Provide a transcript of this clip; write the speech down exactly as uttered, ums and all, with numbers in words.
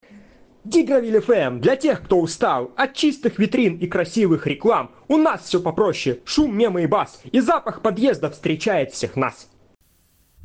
Дигровиль эф эм для тех, кто устал от чистых витрин и красивых реклам. У нас все попроще: шум, мемы и бас, и запах подъезда встречает всех нас.